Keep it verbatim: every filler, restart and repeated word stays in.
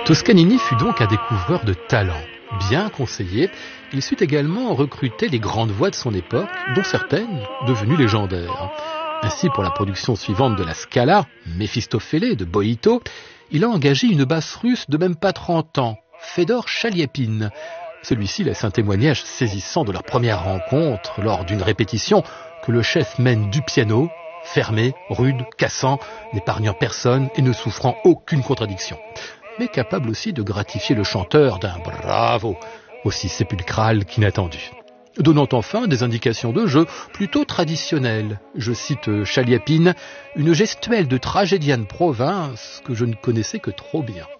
Toscanini fut donc un découvreur de talent. Bien conseillé, il sut également recruter les grandes voix de son époque, dont certaines devenues légendaires. Ainsi, pour la production suivante de la Scala, Méphistophéles de Boïto, il a engagé une basse russe de même pas trente ans, Fédor Chaliapine. Celui-ci laisse un témoignage saisissant de leur première rencontre lors d'une répétition que le chef mène du piano, fermé, rude, cassant, n'épargnant personne et ne souffrant aucune contradiction, mais capable aussi de gratifier le chanteur d'un bravo, aussi sépulcral qu'inattendu. Donnant enfin des indications de jeu plutôt traditionnelles. Je cite Chaliapine, une gestuelle de tragédien de province que je ne connaissais que trop bien.